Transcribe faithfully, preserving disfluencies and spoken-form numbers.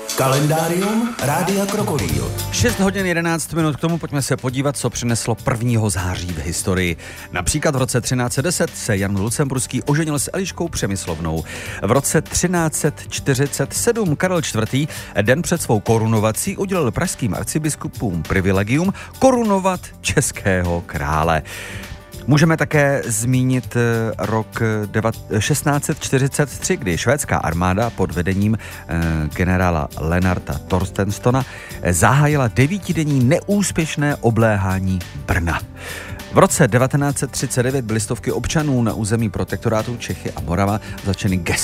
Kalendárium Rádia Krokodýl. šest hodin jedenáct minut, k tomu pojďme se podívat, co přineslo prvního září v historii. Například v roce třináct set deset se Jan Lucemburský oženil s Eliškou Přemyslovnou. V roce třináct set čtyřicet sedm Karel čtvrtý den před svou korunovací udělil pražským arcibiskupům privilegium korunovat českého krále. Můžeme také zmínit rok šestnáct set čtyřicet tři, kdy švédská armáda pod vedením generála Lennarta Torstenstona zahájila devítidenní neúspěšné obléhání Brna. V roce devatenáct set třicet devět byly stovky občanů na území protektorátu Čechy a Morava zatčeny